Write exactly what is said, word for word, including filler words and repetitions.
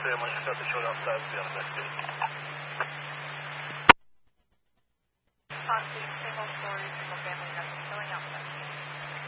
very much for the short outside of the investigation. Contact single story.